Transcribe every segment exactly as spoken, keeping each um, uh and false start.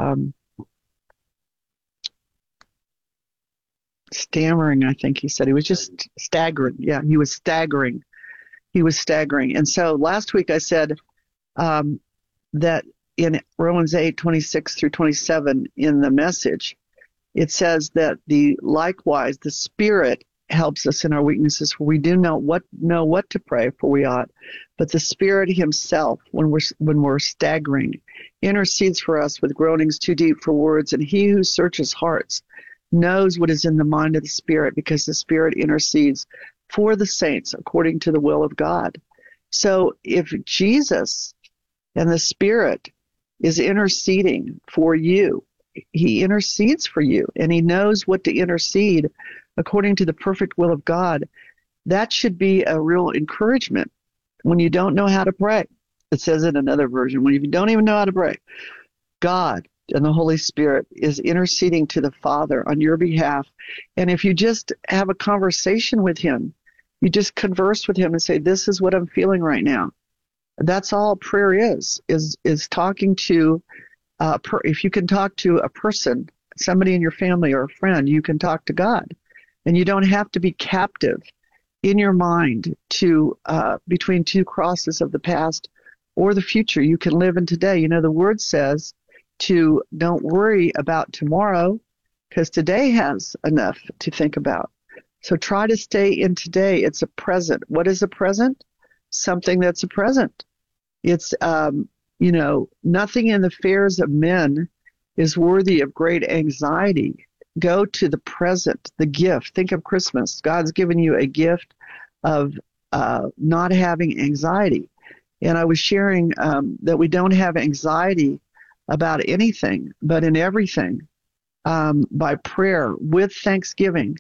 um, stammering, I think he said. He was just staggering. Yeah, he was staggering. He was staggering. And so last week I said um, that in Romans eight, twenty-six through twenty-seven in the Message, it says that the likewise the Spirit helps us in our weaknesses, for we do know what know what to pray for we ought, but the Spirit Himself, when we're when we're staggering, intercedes for us with groanings too deep for words, and He who searches hearts knows what is in the mind of the Spirit, because the Spirit intercedes for the saints according to the will of God. So if Jesus and the Spirit is interceding for you, He intercedes for you, and He knows what to intercede according to the perfect will of God. That should be a real encouragement when you don't know how to pray. It says in another version, when you don't even know how to pray, God and the Holy Spirit is interceding to the Father on your behalf. And if you just have a conversation with Him, you just converse with Him and say, this is what I'm feeling right now. That's all prayer is, is, is talking to, uh, per, if you can talk to a person, somebody in your family or a friend, you can talk to God. And you don't have to be captive in your mind to uh, between two crosses of the past or the future. You can live in today. You know, the Word says to don't worry about tomorrow, because today has enough to think about. So try to stay in today. It's a present. What is a present? Something that's a present. It's, um, you know, nothing in the affairs of men is worthy of great anxiety. Go to the present, the gift. Think of Christmas. God's given you a gift of uh, not having anxiety. And I was sharing um, that we don't have anxiety about anything, but in everything, um, by prayer, with thanksgiving,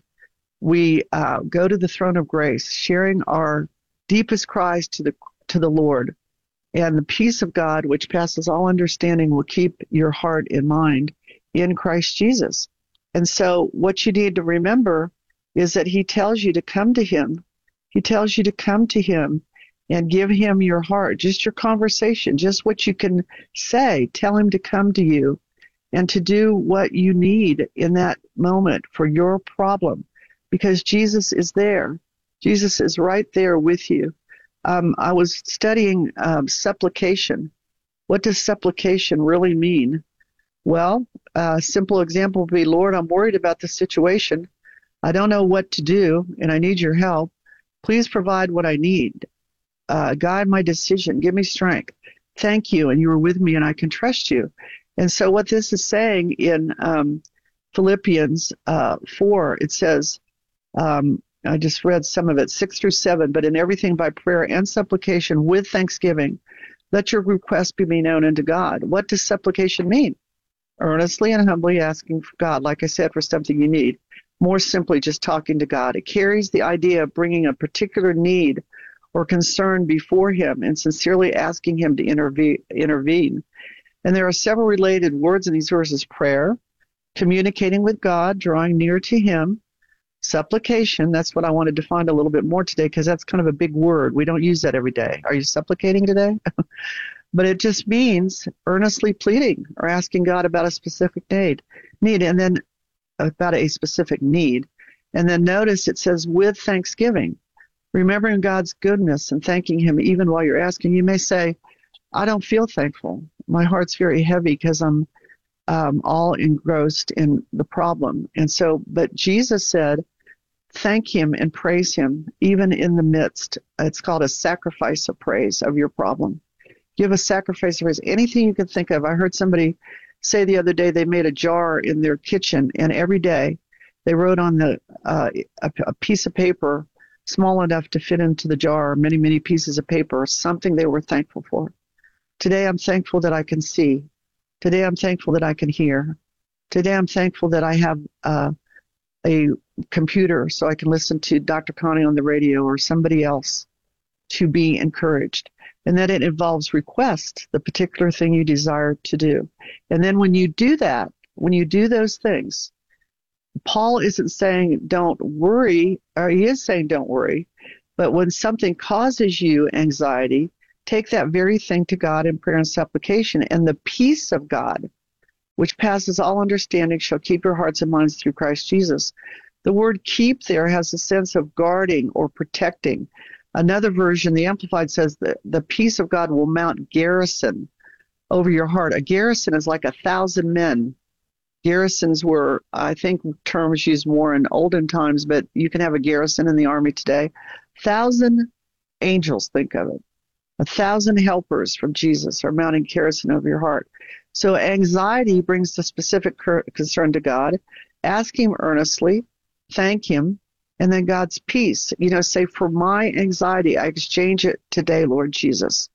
we uh, go to the throne of grace, sharing our deepest cries to the to the Lord. And the peace of God, which passes all understanding, will keep your heart and mind in Christ Jesus. And so what you need to remember is that He tells you to come to Him. He tells you to come to Him and give Him your heart, just your conversation, just what you can say. Tell Him to come to you and to do what you need in that moment for your problem, because Jesus is there. Jesus is right there with you. Um, I was studying um, supplication. What does supplication really mean? Well, a simple example would be, Lord, I'm worried about the situation. I don't know what to do, and I need your help. Please provide what I need. Uh, guide my decision. Give me strength. Thank you, and you are with me, and I can trust you. And so what this is saying in um, Philippians uh, four, it says, um, I just read some of it, six through seven, but in everything by prayer and supplication with thanksgiving, let your requests be made known unto God. What does supplication mean? Earnestly and humbly asking for God, like I said, for something you need. More simply, just talking to God. It carries the idea of bringing a particular need or concern before Him and sincerely asking Him to interve- intervene. And there are several related words in these verses: prayer, communicating with God, drawing near to Him, supplication. That's what I want to define a little bit more today, because that's kind of a big word. We don't use that every day. Are you supplicating today? But it just means earnestly pleading or asking God about a specific need, need, and then about a specific need. And then notice it says with thanksgiving, remembering God's goodness and thanking Him even while you're asking. You may say, I don't feel thankful. My heart's very heavy because I'm um, all engrossed in the problem. And so, but Jesus said, thank Him and praise Him even in the midst. It's called a sacrifice of praise of your problem. Give a sacrifice of praise. Anything you can think of. I heard somebody say the other day they made a jar in their kitchen, and every day they wrote on the uh, a, a piece of paper small enough to fit into the jar, many, many pieces of paper, something they were thankful for. Today I'm thankful that I can see. Today I'm thankful that I can hear. Today I'm thankful that I have uh, a computer so I can listen to Doctor Connie on the radio or somebody else to be encouraged. And that it involves request, the particular thing you desire to do. And then when you do that, when you do those things, Paul isn't saying don't worry, or he is saying don't worry, but when something causes you anxiety, take that very thing to God in prayer and supplication, and the peace of God, which passes all understanding, shall keep your hearts and minds through Christ Jesus. The word keep there has a sense of guarding or protecting. Another version, the Amplified, says that the peace of God will mount garrison over your heart. A garrison is like a thousand men. Garrisons were, I think, terms used more in olden times, but you can have a garrison in the army today. Thousand angels, think of it. A thousand helpers from Jesus are mounting garrison over your heart. So anxiety brings the specific concern to God. Ask him earnestly, thank him, and then God's peace. You know, say, for my anxiety, I exchange it today, Lord Jesus,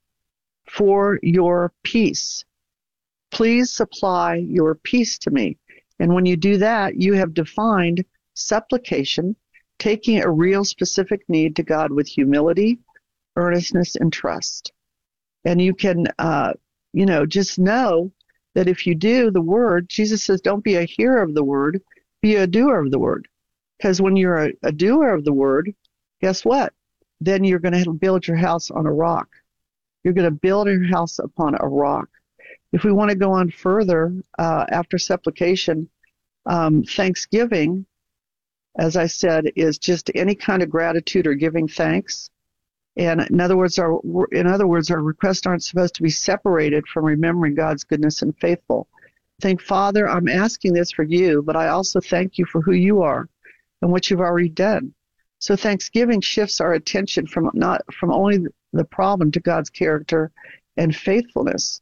for your peace. Please supply your peace to me. And when you do that, you have defined supplication, taking a real specific need to God with humility, earnestness, and trust. And you can, uh, you know, just know that if you do the word, Jesus says, don't be a hearer of the word, be a doer of the word. Because when you're a, a doer of the word, guess what? Then you're going to build your house on a rock. You're going to build your house upon a rock. If we want to go on further, uh, after supplication, um, thanksgiving, as I said, is just any kind of gratitude or giving thanks. And in other words, our in other words, our requests aren't supposed to be separated from remembering God's goodness and faithful. Think, Father, I'm asking this for you, but I also thank you for who you are and what you've already done. So Thanksgiving shifts our attention from not from only the problem to God's character and faithfulness.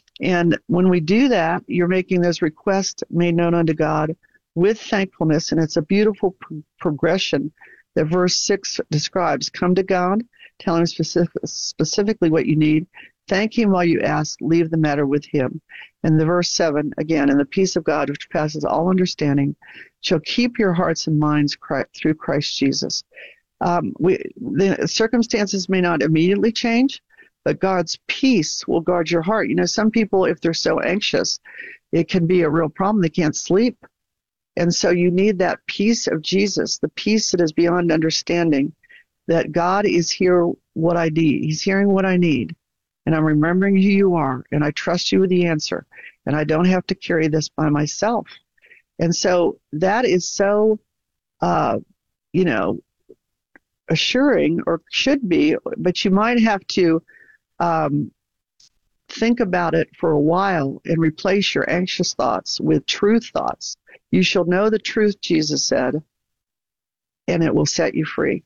And when we do that, you're making those requests made known unto God with thankfulness, and it's a beautiful pro- progression that verse six describes. Come to God, tell him specific, specifically what you need, thank him while you ask, leave the matter with him. And the verse seven, again, and the peace of God, which passes all understanding, shall keep your hearts and minds Christ, through Christ Jesus. Um, we, the circumstances may not immediately change, but God's peace will guard your heart. You know, some people, if they're so anxious, it can be a real problem. They can't sleep. And so you need that peace of Jesus, the peace that is beyond understanding, that God is here what I need. He's hearing what I need. And I'm remembering who you are. And I trust you with the answer. And I don't have to carry this by myself. And so that is so, uh, you know, assuring, or should be, but you might have to um, think about it for a while and replace your anxious thoughts with truth thoughts. You shall know the truth, Jesus said, and it will set you free.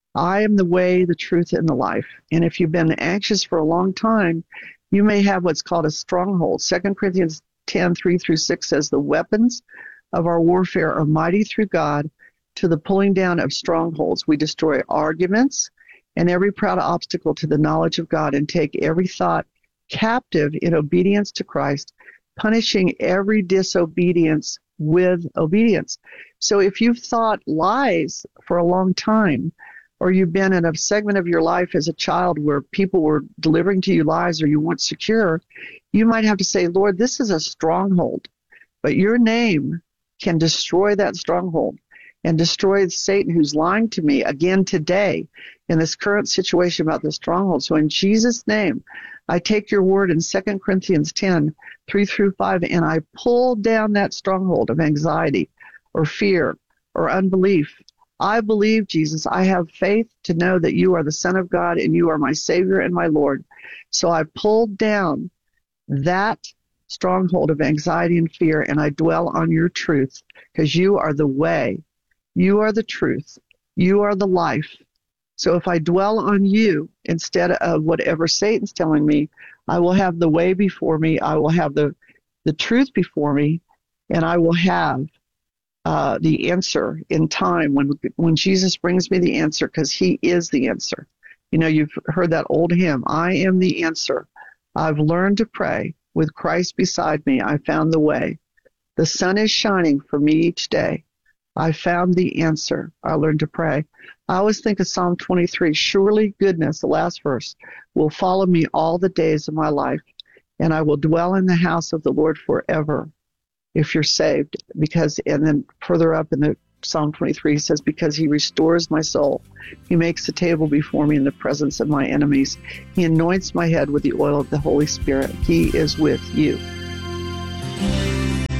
I am the way, the truth, and the life. And if you've been anxious for a long time, you may have what's called a stronghold. Second Corinthians ten, three through six says, the weapons of our warfare are mighty through God to the pulling down of strongholds. We destroy arguments and every proud obstacle to the knowledge of God, and take every thought captive in obedience to Christ, punishing every disobedience with obedience. So if you've thought lies for a long time, or you've been in a segment of your life as a child where people were delivering to you lies, or you weren't secure, you might have to say, Lord, this is a stronghold, but your name can destroy that stronghold and destroy Satan who's lying to me again today in this current situation about the stronghold. So in Jesus' name, I take your word in Second Corinthians ten, three through five, and I pull down that stronghold of anxiety or fear or unbelief. I believe, Jesus, I have faith to know that you are the Son of God and you are my Savior and my Lord. So I pulled down that stronghold of anxiety and fear, and I dwell on your truth, because you are the way. You are the truth. You are the life. So if I dwell on you instead of whatever Satan's telling me, I will have the way before me. I will have the, the truth before me, and I will have uh, the answer in time when, when Jesus brings me the answer, because he is the answer. You know, you've heard that old hymn, I am the answer. I've learned to pray. With Christ beside me, I found the way. The sun is shining for me each day. I found the answer. I learned to pray. I always think of Psalm twenty-three, surely goodness, the last verse, will follow me all the days of my life, and I will dwell in the house of the Lord forever, if you're saved. Because, and then further up in the Psalm twenty-three, he says, because he restores my soul. He makes the table before me in the presence of my enemies. He anoints my head with the oil of the Holy Spirit. He is with you.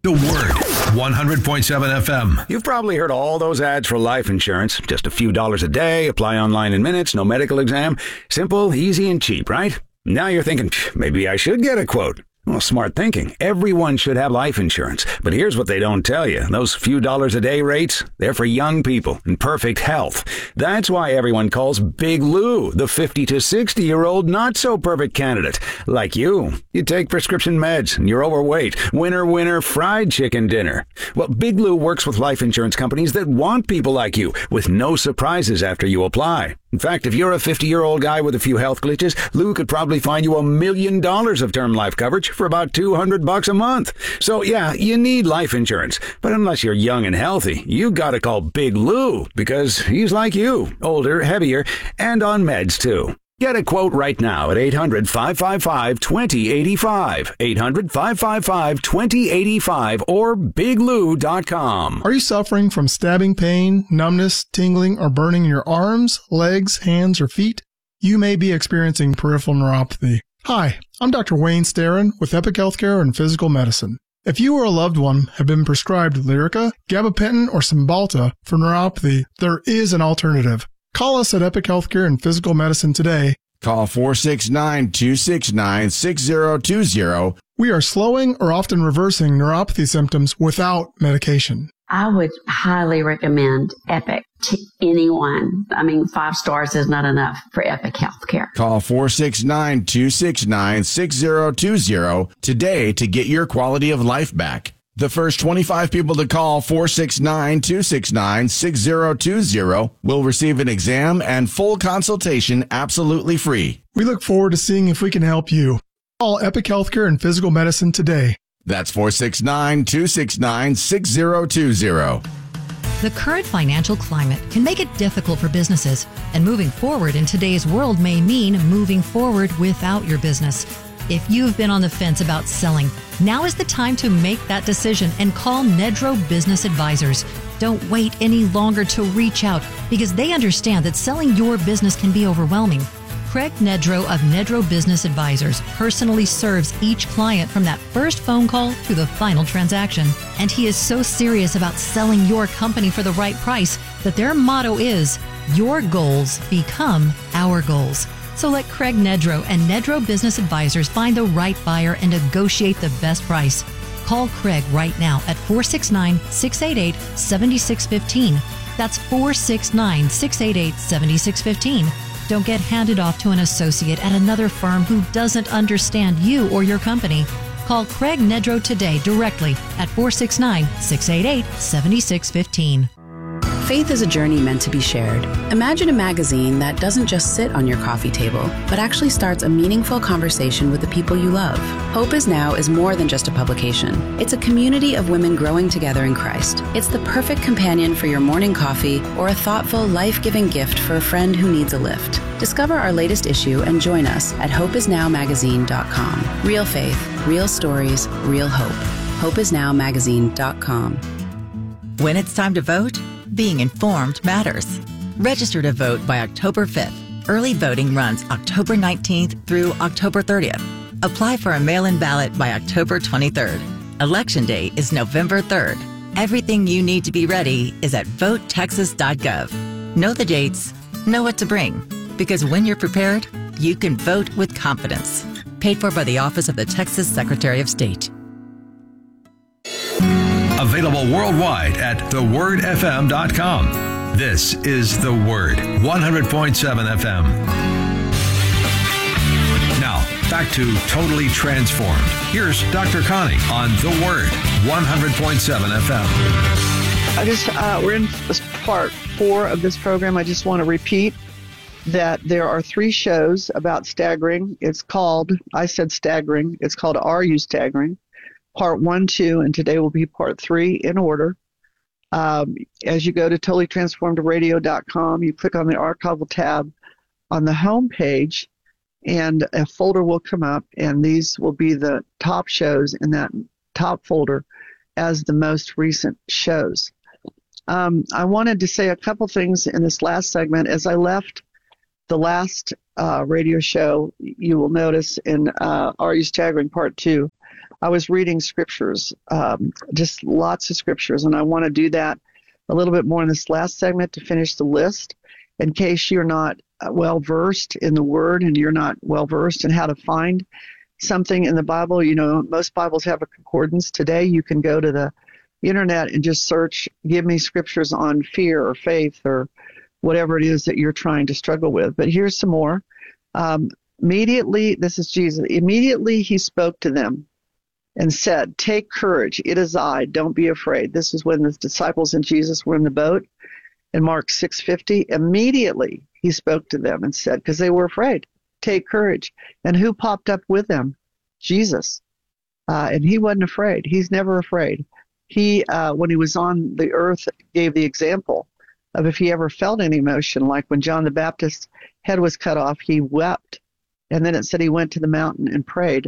The Word, one hundred point seven F M. You've probably heard all those ads for life insurance. Just a few dollars a day, apply online in minutes, no medical exam. Simple, easy, and cheap, right? Now you're thinking, maybe I should get a quote. Well, smart thinking. Everyone should have life insurance. But here's what they don't tell you. Those few dollars a day rates, they're for young people in perfect health. That's why everyone calls Big Lou the fifty to sixty year old not so perfect candidate. Like you. You take prescription meds and you're overweight. Winner, winner, fried chicken dinner. Well, Big Lou works with life insurance companies that want people like you with no surprises after you apply. In fact, if you're a fifty-year-old guy with a few health glitches, Lou could probably find you a million dollars of term life coverage for about two hundred bucks a month. So yeah, you need life insurance. But unless you're young and healthy, you gotta call Big Lou because he's like you, older, heavier, and on meds too. Get a quote right now at eight hundred, five five five, two zero eight five, eight hundred, five five five, two zero eight five, or big lou dot com. Are you suffering from stabbing pain, numbness, tingling, or burning in your arms, legs, hands, or feet? You may be experiencing peripheral neuropathy. Hi, I'm Doctor Wayne Starin with Epic Healthcare and Physical Medicine. If you or a loved one have been prescribed Lyrica, gabapentin, or Cymbalta for neuropathy, there is an alternative. Call us at Epic Healthcare and Physical Medicine today. Call four six nine, two six nine, six zero two zero. We are slowing or often reversing neuropathy symptoms without medication. I would highly recommend Epic to anyone. I mean, five stars is not enough for Epic Healthcare. Call four six nine, two six nine, six zero two zero today to get your quality of life back. The first twenty-five people to call four six nine, two six nine, six zero two zero will receive an exam and full consultation absolutely free. We look forward to seeing if we can help you. Call Epic Healthcare and Physical Medicine today. That's four six nine, two six nine, six zero two zero. The current financial climate can make it difficult for businesses, and moving forward in today's world may mean moving forward without your business. If you've been on the fence about selling, now is the time to make that decision and call Nedro Business Advisors. Don't wait any longer to reach out because they understand that selling your business can be overwhelming. Craig Nedro of Nedro Business Advisors personally serves each client from that first phone call to the final transaction. And he is so serious about selling your company for the right price that their motto is, your goals become our goals. So let Craig Nedro and Nedro Business Advisors find the right buyer and negotiate the best price. Call Craig right now at four six nine, six eight eight, seven six one five. That's four six nine, six eight eight, seven six one five. Don't get handed off to an associate at another firm who doesn't understand you or your company. Call Craig Nedro today directly at four six nine, six eight eight, seven six one five. Faith is a journey meant to be shared. Imagine a magazine that doesn't just sit on your coffee table, but actually starts a meaningful conversation with the people you love. Hope Is Now is more than just a publication. It's a community of women growing together in Christ. It's the perfect companion for your morning coffee or a thoughtful, life-giving gift for a friend who needs a lift. Discover our latest issue and join us at hope is now magazine dot com. Real faith, real stories, real hope. hope is now magazine dot com. When it's time to vote, being informed matters. Register to vote by October fifth. Early voting runs October nineteenth through October thirtieth. Apply for a mail-in ballot by October twenty-third. Election Day is November third. Everything you need to be ready is at vote texas dot gov. Know the dates, know what to bring, because when you're prepared, you can vote with confidence. Paid for by the Office of the Texas Secretary of State. Available worldwide at the word f m dot com. This is The Word, one hundred point seven F M. Now, back to Totally Transformed. Here's Doctor Connie on The Word, one hundred point seven F M. I just, uh, we're in this part four of this program. I just want to repeat that there are three shows about staggering. It's called, I said staggering, it's called Are You Staggering? Part one, two, and today will be part three in order. Um, as you go to totally transformed radio dot com, you click on the archival tab on the home page, and a folder will come up, and these will be the top shows in that top folder as the most recent shows. Um, I wanted to say a couple things in this last segment. As I left the last uh, radio show, you will notice in uh, Are You Staggering Part two, I was reading scriptures, um, just lots of scriptures, and I want to do that a little bit more in this last segment to finish the list, in case you're not well-versed in the Word and you're not well-versed in how to find something in the Bible. You know, most Bibles have a concordance. Today you can go to the internet and just search, give me scriptures on fear or faith or whatever it is that you're trying to struggle with. But here's some more. Um, immediately, this is Jesus, immediately he spoke to them and said, take courage, it is I, don't be afraid. This is when the disciples and Jesus were in the boat in Mark six fifty. Immediately he spoke to them and said, because they were afraid, take courage. And who popped up with them? Jesus. Uh, and he wasn't afraid. He's never afraid. He, uh, when he was on the earth, gave the example of if he ever felt any emotion, like when John the Baptist's head was cut off, he wept. And then it said he went to the mountain and prayed.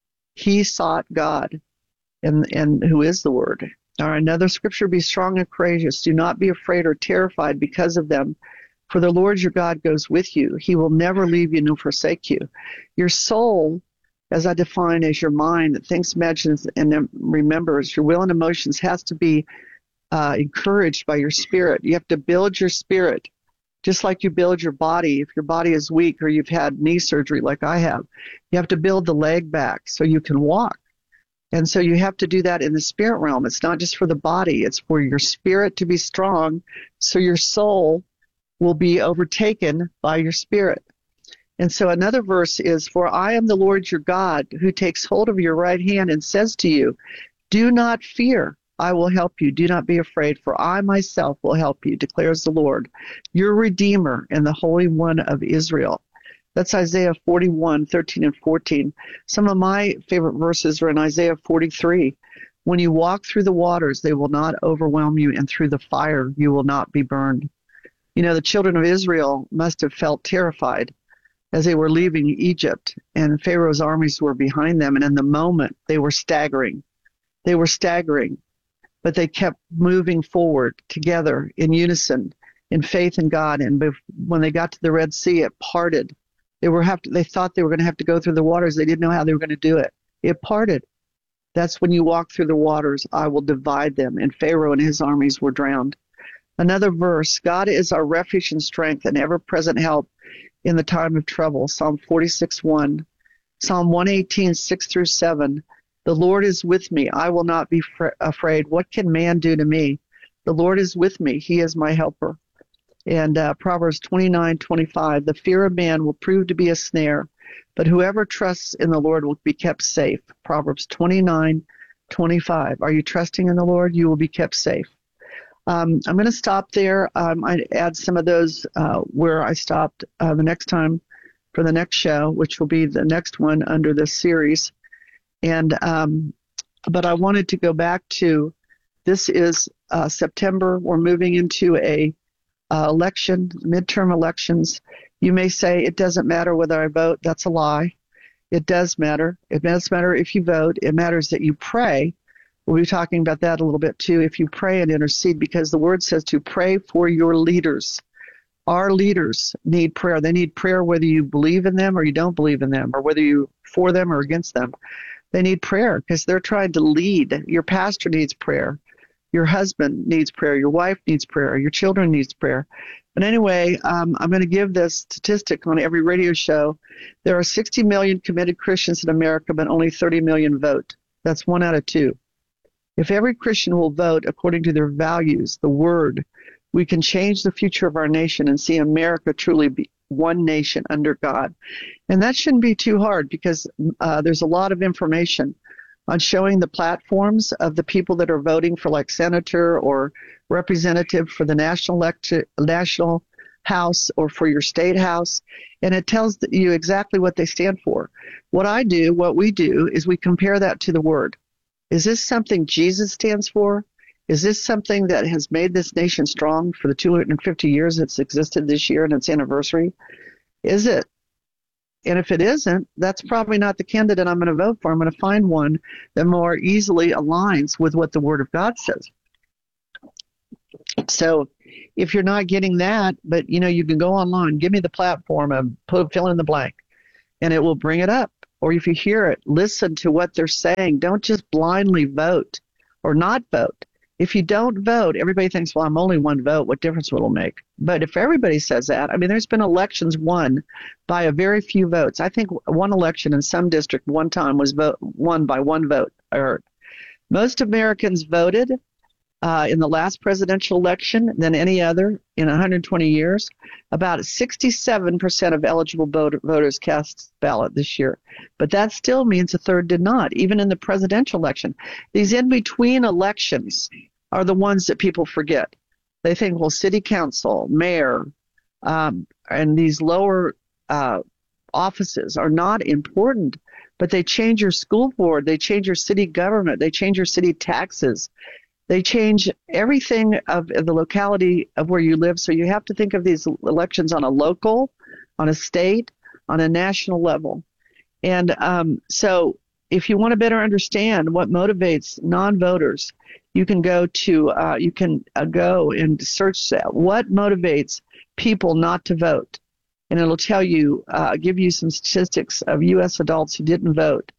He sought God, and, and who is the Word. Or another scripture, be strong and courageous. Do not be afraid or terrified because of them. For the Lord your God goes with you. He will never leave you nor forsake you. Your soul, as I define as your mind that thinks, imagines, and remembers, your will and emotions has to be uh, encouraged by your spirit. You have to build your spirit, just like you build your body. If your body is weak or you've had knee surgery like I have, you have to build the leg back so you can walk. And so you have to do that in the spirit realm. It's not just for the body. It's for your spirit to be strong so your soul will be overtaken by your spirit. And so another verse is, for I am the Lord your God who takes hold of your right hand and says to you, do not fear, I will help you. Do not be afraid, for I myself will help you, declares the Lord, your Redeemer and the Holy One of Israel. That's Isaiah forty-one, thirteen and fourteen. Some of my favorite verses are in Isaiah forty-three. When you walk through the waters, they will not overwhelm you, and through the fire you will not be burned. You know, the children of Israel must have felt terrified as they were leaving Egypt, and Pharaoh's armies were behind them, and in the moment they were staggering. They were staggering, but they kept moving forward together in unison, in faith in God, and when they got to the Red Sea, it parted. They were have to, they thought they were going to have to go through the waters. They didn't know how they were going to do it. It parted. That's when you walk through the waters, I will divide them, and Pharaoh and his armies were drowned. Another verse, God is our refuge and strength and ever-present help in the time of trouble. Psalm forty-six, one. Psalm one eighteen, six through seven. The Lord is with me. I will not be fr- afraid. What can man do to me? The Lord is with me. He is my helper. And uh, Proverbs twenty-nine, twenty-five. The fear of man will prove to be a snare, but whoever trusts in the Lord will be kept safe. Proverbs twenty-nine, twenty-five. Are you trusting in the Lord? You will be kept safe. Um, I'm going to stop there. Um, I add some of those uh, where I stopped uh, the next time for the next show, which will be the next one under this series. And um, but I wanted to go back to, this is uh, September. We're moving into a uh, election, midterm elections. You may say it doesn't matter whether I vote. That's a lie. It does matter. It does matter if you vote. It matters that you pray. We'll be talking about that a little bit too, if you pray and intercede, because the word says to pray for your leaders. Our leaders need prayer. They need prayer whether you believe in them or you don't believe in them, or whether you're for them or against them. They need prayer because they're trying to lead. Your pastor needs prayer. Your husband needs prayer. Your wife needs prayer. Your children needs prayer. But anyway, um, I'm going to give this statistic on every radio show. There are sixty million committed Christians in America, but only thirty million vote. That's one out of two. If every Christian will vote according to their values, the word, we can change the future of our nation and see America truly be one nation under God. And that shouldn't be too hard, because uh, there's a lot of information on showing the platforms of the people that are voting for, like senator or representative for the national lecture, national house or for your state house. And it tells you exactly what they stand for. What I do, what we do, is we compare that to the word. Is this something Jesus stands for? Is this something that has made this nation strong for the two hundred fifty years it's existed this year and its anniversary? Is it? And if it isn't, that's probably not the candidate I'm going to vote for. I'm going to find one that more easily aligns with what the Word of God says. So if you're not getting that, but, you know, you can go online, give me the platform and put fill in the blank, and it will bring it up. Or if you hear it, listen to what they're saying. Don't just blindly vote or not vote. If you don't vote, everybody thinks, well, I'm only one vote. What difference will it make? But if everybody says that, I mean, there's been elections won by a very few votes. I think one election in some district one time was vote, won by one vote. Or most Americans voted uh, in the last presidential election than any other in one hundred twenty years. About sixty-seven percent of eligible vote, voters cast ballot this year. But that still means a third did not, even in the presidential election. These in-between elections are the ones that people forget. They think, well, city council, mayor, um, and these lower uh, offices are not important, but they change your school board, they change your city government, they change your city taxes, they change everything of, of the locality of where you live. So you have to think of these elections on a local, on a state, on a national level. And um, so if you want to better understand what motivates non-voters, you can go to uh, you can uh, go and search that. What motivates people not to vote? And it'll tell you, uh, give you some statistics of U S adults who didn't vote.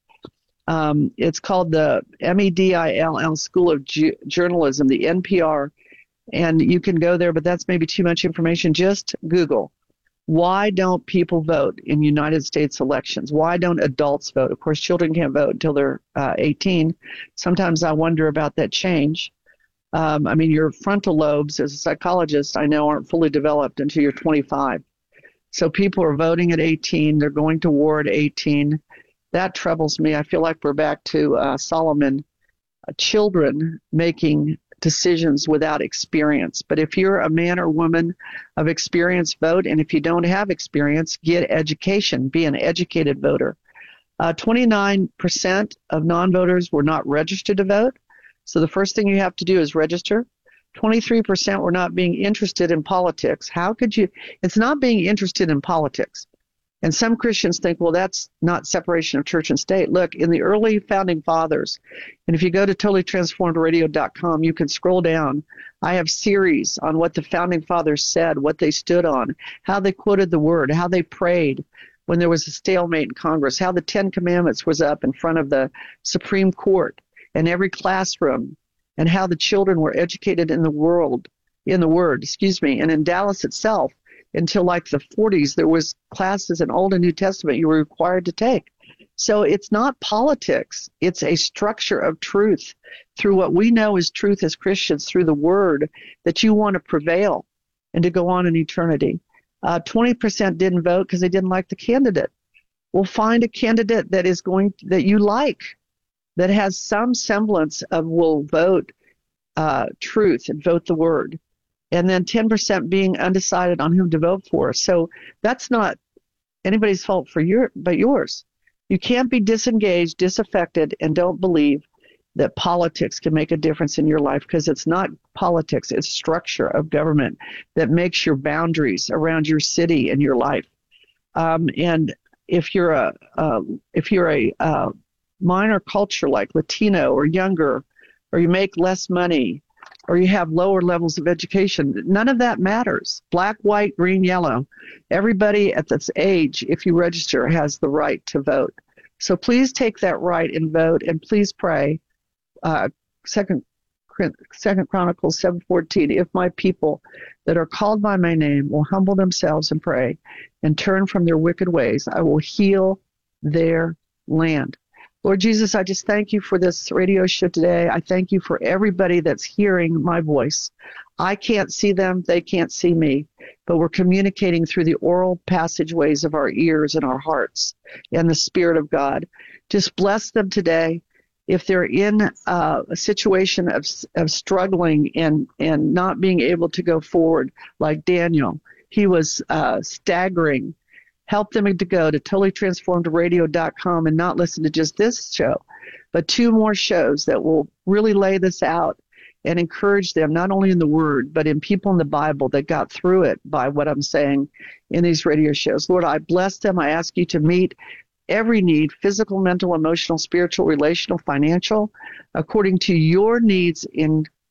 Um, it's called the M E D I L L School of G- Journalism, the N P R, and you can go there, but that's maybe too much information. Just Google. Why don't people vote in United States elections? Why don't adults vote? Of course, children can't vote until they're uh, eighteen. Sometimes I wonder about that change. Um, I mean, your frontal lobes, as a psychologist, I know aren't fully developed until you're twenty-five. So people are voting at eighteen. They're going to war at eighteen. That troubles me. I feel like we're back to uh, Solomon, uh, children making decisions without experience. But if you're a man or woman of experience, vote. And if you don't have experience, get education. Be an educated voter. Uh, twenty-nine percent of non-voters were not registered to vote. So the first thing you have to do is register. twenty-three percent were not being interested in politics. How could you? It's not being interested in politics. And some Christians think, well, that's not separation of church and state. Look, in the early founding fathers, and if you go to totally transformed radio dot com, you can scroll down. I have series on what the founding fathers said, what they stood on, how they quoted the word, how they prayed when there was a stalemate in Congress, how the Ten Commandments was up in front of the Supreme Court and every classroom, and how the children were educated in the world, in the word, excuse me, and in Dallas itself. Until like the forties, there was classes in Old and New Testament you were required to take. So it's not politics. It's a structure of truth through what we know is truth as Christians, through the word, that you want to prevail and to go on in eternity. Uh, twenty percent didn't vote because they didn't like the candidate. Well, find a candidate that is going that you like, that has some semblance of will vote uh, truth and vote the word. And then ten percent being undecided on whom to vote for. So that's not anybody's fault for your, but yours. You can't be disengaged, disaffected, and don't believe that politics can make a difference in your life, because it's not politics, it's structure of government that makes your boundaries around your city and your life. Um, and if you're a uh, if you're a uh, minor culture like Latino or younger, or you make less money, or you have lower levels of education, none of that matters. Black, white, green, yellow. Everybody at this age, if you register, has the right to vote. So please take that right and vote, and please pray. Uh, Second, Second Chronicles seven fourteen. If my people that are called by my name will humble themselves and pray and turn from their wicked ways, I will heal their land. Lord Jesus, I just thank you for this radio show today. I thank you for everybody that's hearing my voice. I can't see them, they can't see me, but we're communicating through the oral passageways of our ears and our hearts and the Spirit of God. Just bless them today. If they're in uh, a situation of of struggling and, and not being able to go forward, like Daniel, he was uh, staggering. Help them to go to totally transformed radio dot com and not listen to just this show, but two more shows that will really lay this out and encourage them, not only in the Word, but in people in the Bible that got through it by what I'm saying in these radio shows. Lord, I bless them. I ask you to meet every need, physical, mental, emotional, spiritual, relational, financial, according to your needs in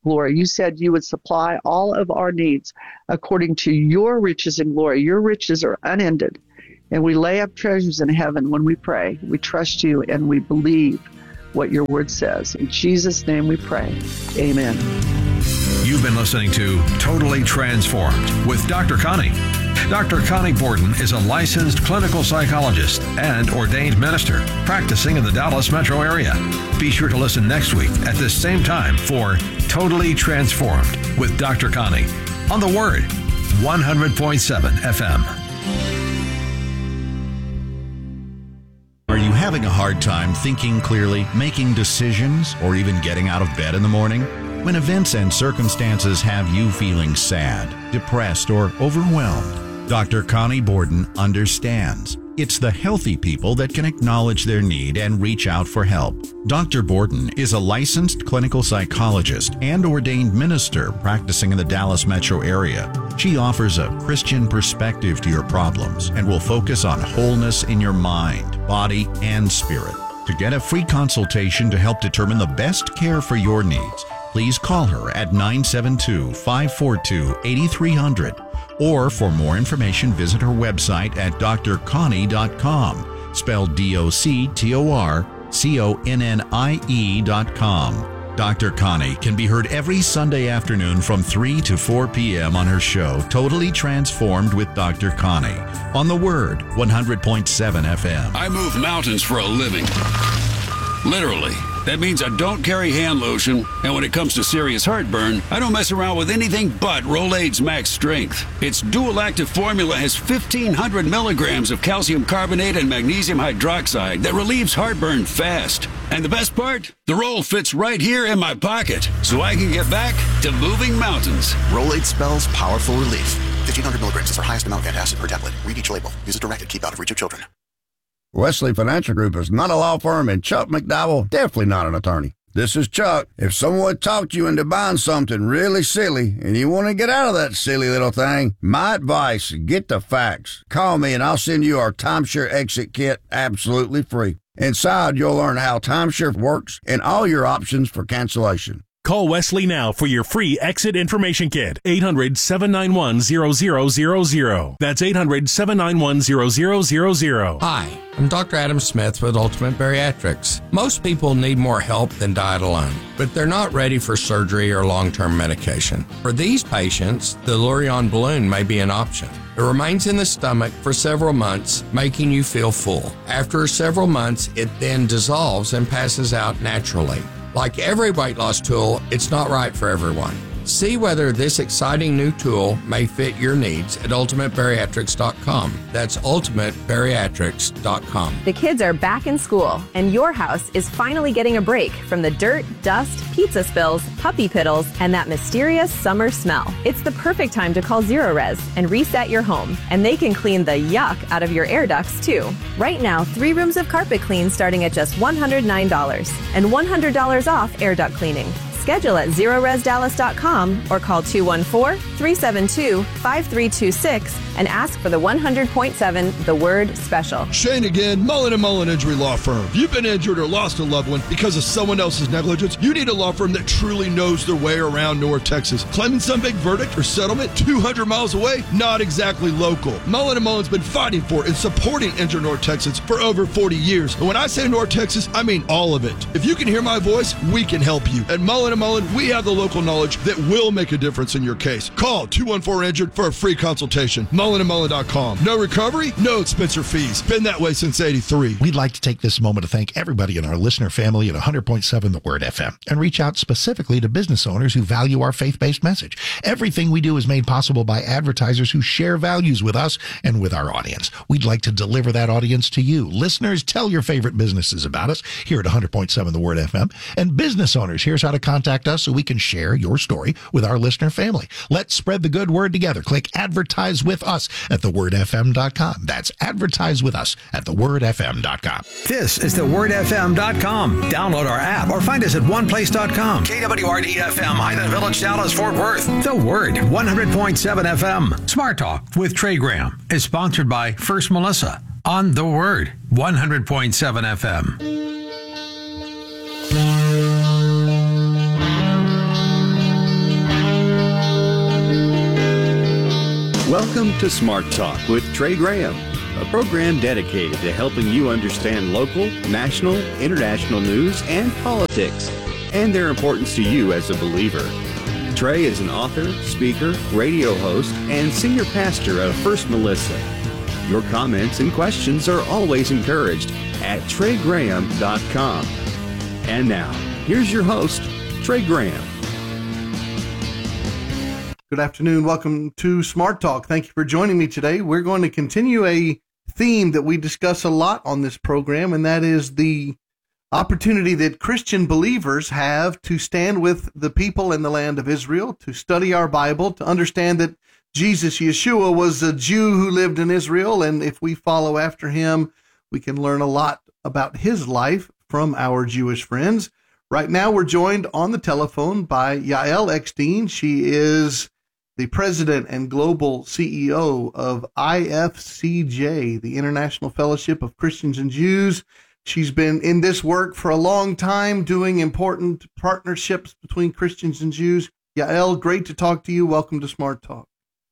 glory. You said you would supply all of our needs according to your riches and glory. Your riches are unended. And we lay up treasures in heaven when we pray. We trust you and we believe what your word says. In Jesus' name we pray. Amen. You've been listening to Totally Transformed with Doctor Connie. Doctor Connie Borden is a licensed clinical psychologist and ordained minister practicing in the Dallas metro area. Be sure to listen next week at this same time for Totally Transformed with Doctor Connie on The Word, one hundred point seven F M. Are you having a hard time thinking clearly, making decisions, or even getting out of bed in the morning? When events and circumstances have you feeling sad, depressed, or overwhelmed, Doctor Connie Borden understands. It's the healthy people that can acknowledge their need and reach out for help. Doctor Borden is a licensed clinical psychologist and ordained minister practicing in the Dallas metro area. She offers a Christian perspective to your problems and will focus on wholeness in your mind, body, and spirit. To get a free consultation to help determine the best care for your needs, please call her at nine seven two, five four two, eight three zero zero. Or for more information, visit her website at d r connie dot com, spelled D O C T O R C O N N I E dot com. Doctor Connie can be heard every Sunday afternoon from three to four p.m. on her show, Totally Transformed with Doctor Connie, on The Word, one hundred point seven F M. I move mountains for a living. Literally. That means I don't carry hand lotion, and when it comes to serious heartburn, I don't mess around with anything but Rolaids Max Strength. Its dual-active formula has fifteen hundred milligrams of calcium carbonate and magnesium hydroxide that relieves heartburn fast. And the best part? The roll fits right here in my pocket, so I can get back to moving mountains. Rolaids spells powerful relief. fifteen hundred milligrams is our highest amount of antacid per tablet. Read each label. Use as directed. Keep out of reach of children. Wesley Financial Group is not a law firm, and Chuck McDowell definitely not an attorney. This is Chuck. If someone talked you into buying something really silly and you want to get out of that silly little thing, my advice, get the facts. Call me and I'll send you our timeshare exit kit absolutely free. Inside, you'll learn how timeshare works and all your options for cancellation. Call Wesley now for your free exit information kit. eight hundred, seven nine one, zero zero zero zero. That's eight hundred, seven nine one, zero zero zero zero. Hi, I'm Doctor Adam Smith with Ultimate Bariatrics. Most people need more help than diet alone, but they're not ready for surgery or long-term medication. For these patients, the Lurion balloon may be an option. It remains in the stomach for several months, making you feel full. After several months, it then dissolves and passes out naturally. Like every weight loss tool, it's not right for everyone. See whether this exciting new tool may fit your needs at ultimate bariatrics dot com. That's ultimate bariatrics dot com. The kids are back in school, and your house is finally getting a break from the dirt, dust, pizza spills, puppy piddles, and that mysterious summer smell. It's the perfect time to call Zerorez and reset your home, and they can clean the yuck out of your air ducts, too. Right now, three rooms of carpet clean starting at just one hundred nine dollars, and one hundred dollars off air duct cleaning. Schedule at zerorez dallas dot com or call two one four, three seven two, five three two six and ask for the one hundred point seven The Word Special. Shane again, Mullen and Mullen Injury Law Firm. If you've been injured or lost a loved one because of someone else's negligence, you need a law firm that truly knows their way around North Texas. Claiming some big verdict or settlement two hundred miles away? Not exactly local. Mullen and Mullen's been fighting for and supporting injured North Texans for over forty years. And when I say North Texas, I mean all of it. If you can hear my voice, we can help you. At Mullen and Mullen, we have the local knowledge that will make a difference in your case. Call two one four injured for a free consultation. mullen and mullen dot com. No recovery, no expense or fees. Been that way since eighty-three. We'd like to take this moment to thank everybody in our listener family at one hundred point seven The Word F M and reach out specifically to business owners who value our faith-based message. Everything we do is made possible by advertisers who share values with us and with our audience. We'd like to deliver that audience to you. Listeners, tell your favorite businesses about us here at one hundred point seven The Word F M. And business owners, here's how to contact us so we can share your story with our listener family. Let's spread the good word together. Click Advertise with Us at the word f m dot com. That's Advertise with Us at the word f m dot com. This is the word f m dot com. Download our app or find us at one place dot com. K W R D F M, Highland Village, Dallas, Fort Worth. The Word, one hundred point seven F M. Smart Talk with Trey Graham is sponsored by First Melissa on The Word, one hundred point seven F M. Welcome to Smart Talk with Trey Graham, a program dedicated to helping you understand local, national, international news and politics, and their importance to you as a believer. Trey is an author, speaker, radio host, and senior pastor of First Melissa. Your comments and questions are always encouraged at trey graham dot com. And now, here's your host, Trey Graham. Good afternoon. Welcome to Smart Talk. Thank you for joining me today. We're going to continue a theme that we discuss a lot on this program, and that is the opportunity that Christian believers have to stand with the people in the land of Israel, to study our Bible, to understand that Jesus, Yeshua, was a Jew who lived in Israel, and if we follow after him, we can learn a lot about his life from our Jewish friends. Right now, we're joined on the telephone by Yael Eckstein. She is the president and global C E O of I F C J, the International Fellowship of Christians and Jews. She's been in this work for a long time, doing important partnerships between Christians and Jews. Yael, great to talk to you. Welcome to Smart Talk.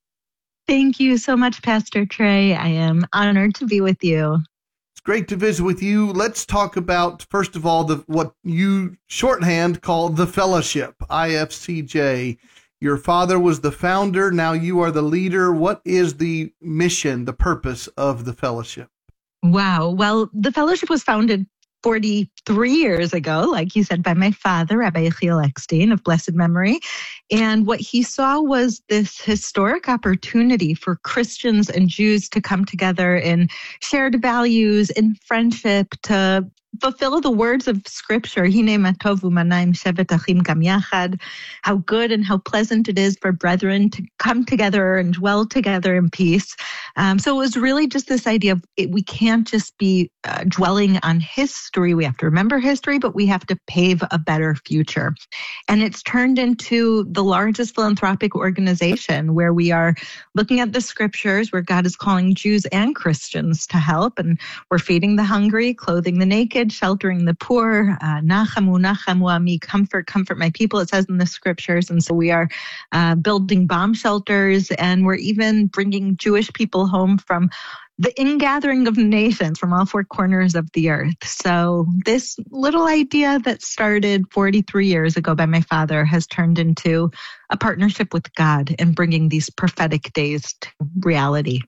Thank you so much, Pastor Trey. I am honored to be with you. It's great to visit with you. Let's talk about, first of all, the what you shorthand call the Fellowship, I F C J. Your father was the founder. Now you are the leader. What is the mission, the purpose of the Fellowship? Wow. Well, the Fellowship was founded forty-three years ago, like you said, by my father, Rabbi Yechiel Eckstein of blessed memory. And what he saw was this historic opportunity for Christians and Jews to come together in shared values, in friendship, to fulfill the words of Scripture, Hine ma tov u'manaim shevet achim gam yachad, how good and how pleasant it is for brethren to come together and dwell together in peace. Um, so it was really just this idea of it, we can't just be uh, dwelling on history. We have to remember history, but we have to pave a better future. And it's turned into the largest philanthropic organization where we are looking at the Scriptures, where God is calling Jews and Christians to help, and we're feeding the hungry, clothing the naked, sheltering the poor, uh, nachamu, nachamu ami, comfort, comfort my people, it says in the Scriptures. And so we are uh, building bomb shelters, and we're even bringing Jewish people home from the ingathering of nations from all four corners of the earth. So this little idea that started forty-three years ago by my father has turned into a partnership with God in bringing these prophetic days to reality.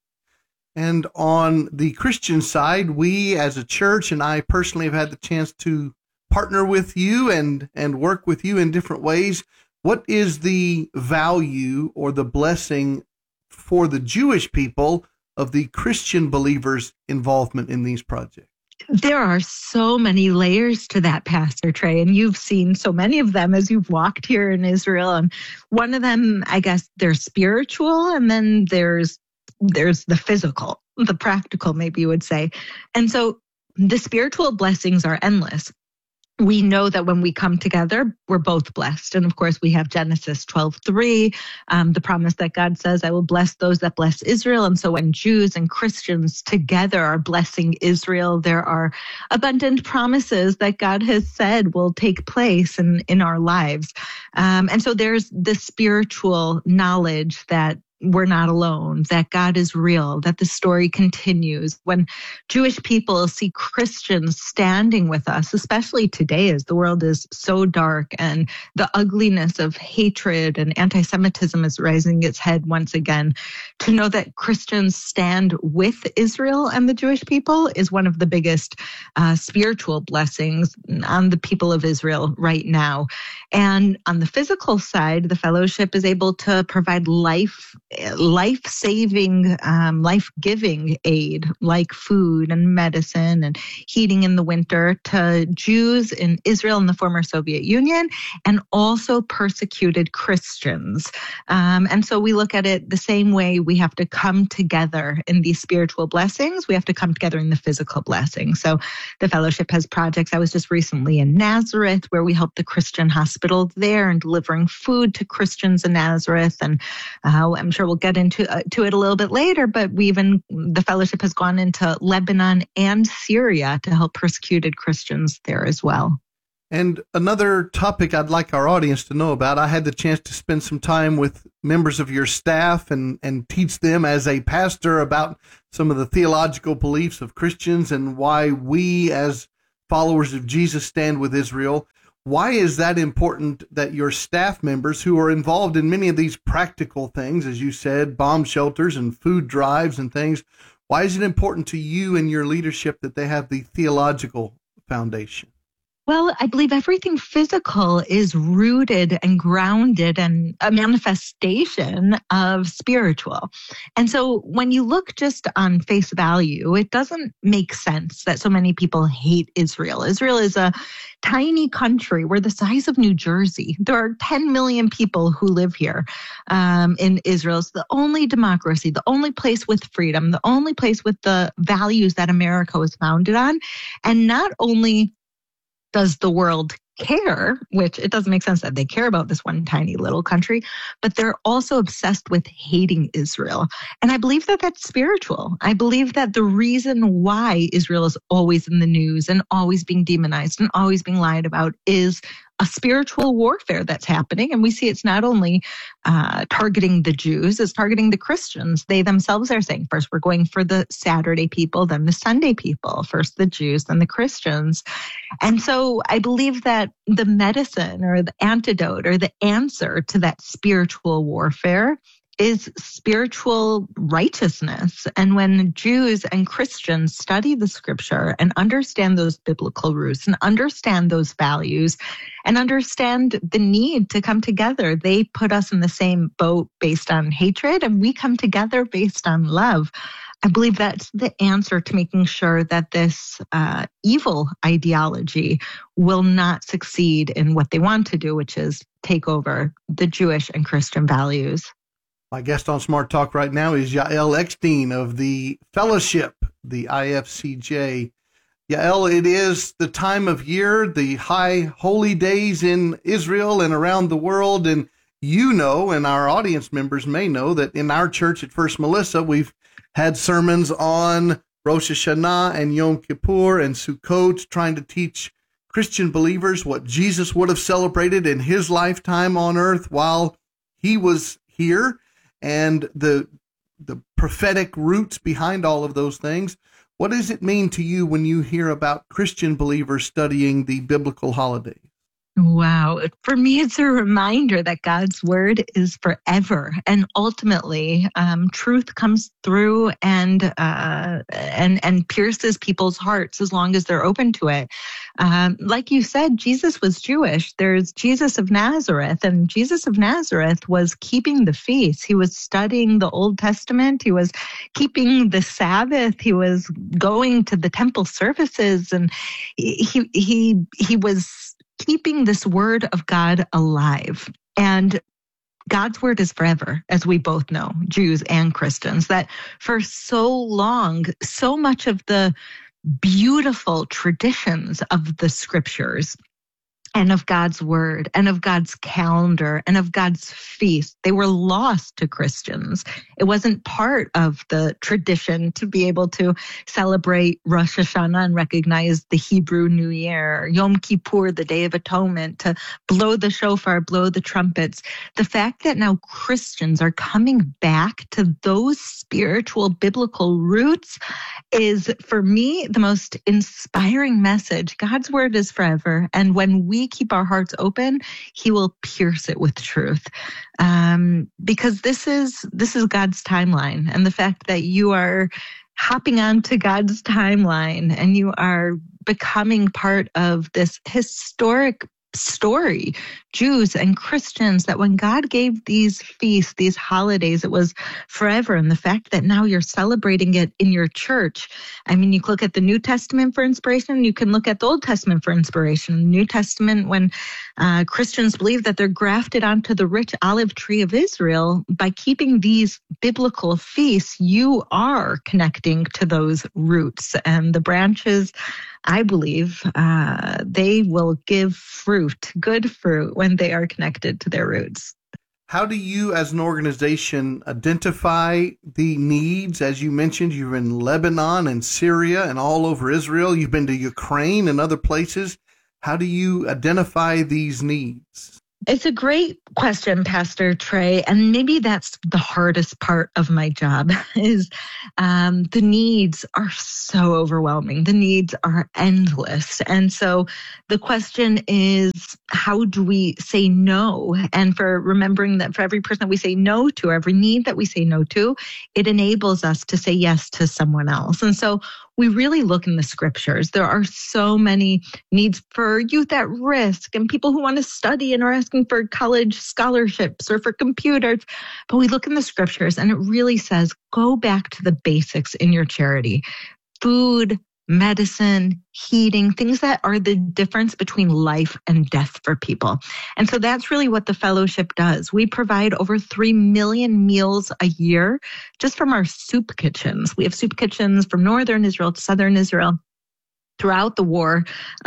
And on the Christian side, we as a church, and I personally have had the chance to partner with you and, and work with you in different ways. What is the value or the blessing for the Jewish people of the Christian believers' involvement in these projects? There are so many layers to that, Pastor Trey, and you've seen so many of them as you've walked here in Israel. And one of them, I guess, they're spiritual, and then there's there's the physical, the practical, maybe you would say. And so the spiritual blessings are endless. We know that when we come together, we're both blessed. And of course, we have Genesis twelve three, um, the promise that God says, I will bless those that bless Israel. And so when Jews and Christians together are blessing Israel, there are abundant promises that God has said will take place in, in our lives. Um, and so there's this spiritual knowledge that we're not alone, that God is real, that the story continues. When Jewish people see Christians standing with us, especially today as the world is so dark and the ugliness of hatred and anti-Semitism is rising its head once again, to know that Christians stand with Israel and the Jewish people is one of the biggest uh, spiritual blessings on the people of Israel right now. And on the physical side, the fellowship is able to provide life life-saving, um, life-giving aid like food and medicine and heating in the winter to Jews in Israel and the former Soviet Union, and also persecuted Christians. Um, and so we look at it the same way. We have to come together in these spiritual blessings. We have to come together in the physical blessings. So the fellowship has projects. I was just recently in Nazareth, where we helped the Christian hospital there and delivering food to Christians in Nazareth. And uh, I'm sure we'll get into uh, to it a little bit later, but we even, the fellowship has gone into Lebanon and Syria to help persecuted Christians there as well. And another topic I'd like our audience to know about, I had the chance to spend some time with members of your staff and, and teach them as a pastor about some of the theological beliefs of Christians and why we as followers of Jesus stand with Israel. Why is that important that your staff members who are involved in many of these practical things, as you said, bomb shelters and food drives and things, why is it important to you and your leadership that they have the theological foundation? Well, I believe everything physical is rooted and grounded and a manifestation of spiritual. And so when you look just on face value, it doesn't make sense that so many people hate Israel. Israel is a tiny country. We're the size of New Jersey. There are ten million people who live here um, in Israel. It's the only democracy, the only place with freedom, the only place with the values that America was founded on. And not only does the world care, which it doesn't make sense that they care about this one tiny little country, but they're also obsessed with hating Israel. And I believe that that's spiritual. I believe that the reason why Israel is always in the news and always being demonized and always being lied about is a spiritual warfare that's happening. And we see it's not only uh, targeting the Jews, it's targeting the Christians. They themselves are saying, first, we're going for the Saturday people, then the Sunday people, first the Jews, then the Christians. And so I believe that the medicine or the antidote or the answer to that spiritual warfare is spiritual righteousness. And when Jews and Christians study the scripture and understand those biblical roots and understand those values and understand the need to come together, they put us in the same boat based on hatred, and we come together based on love. I believe that's the answer to making sure that this uh, evil ideology will not succeed in what they want to do, which is take over the Jewish and Christian values. My guest on Smart Talk right now is Yael Eckstein of the Fellowship, the I F C J. Yael, it is the time of year, the high holy days in Israel and around the world, and you know, and our audience members may know, that in our church at First Melissa, we've had sermons on Rosh Hashanah and Yom Kippur and Sukkot, trying to teach Christian believers what Jesus would have celebrated in his lifetime on earth while he was here, and the the prophetic roots behind all of those things. What does it mean to you when you hear about Christian believers studying the biblical holidays? Wow. For me, it's a reminder that God's word is forever. And ultimately, um, truth comes through and, uh, and, and pierces people's hearts as long as they're open to it. Um, like you said, Jesus was Jewish. There's Jesus of Nazareth, and Jesus of Nazareth was keeping the feast. He was studying the Old Testament. He was keeping the Sabbath. He was going to the temple services, and he, he, he was keeping this word of God alive. And God's word is forever, as we both know, Jews and Christians, that for so long, so much of the beautiful traditions of the scriptures and of God's word and of God's calendar and of God's feast, they were lost to Christians. It wasn't part of the tradition to be able to celebrate Rosh Hashanah and recognize the Hebrew New Year, Yom Kippur, the Day of Atonement, to blow the shofar, blow the trumpets. The fact that now Christians are coming back to those spiritual biblical roots is, for me, the most inspiring message. God's word is forever, and when we keep our hearts open, he will pierce it with truth. Um, because this is this is God's timeline, and the fact that you are hopping onto God's timeline and you are becoming part of this historic story, Jews and Christians, that when God gave these feasts, these holidays, it was forever. And the fact that now you're celebrating it in your church. I mean, you look at the New Testament for inspiration, you can look at the Old Testament for inspiration. The New Testament, when uh, Christians believe that they're grafted onto the rich olive tree of Israel, by keeping these biblical feasts, you are connecting to those roots. And the branches, I believe, uh, they will give fruit, good fruit, when they are connected to their roots. How do you as an organization identify the needs? As you mentioned, you're in Lebanon and Syria and all over Israel. You've been to Ukraine and other places. How do you identify these needs? It's a great question, Pastor Trey, and maybe that's the hardest part of my job is um, the needs are so overwhelming. The needs are endless. And so the question is, how do we say no? And for remembering that for every person that we say no to, every need that we say no to, it enables us to say yes to someone else. And so we really look in the scriptures. There are so many needs for youth at risk and people who want to study and are asking for college scholarships or for computers. But we look in the scriptures and it really says, go back to the basics in your charity. Food, medicine, heating, things that are the difference between life and death for people. And so that's really what the fellowship does. We provide over three million meals a year just from our soup kitchens. We have soup kitchens from northern Israel to southern Israel. Throughout the war,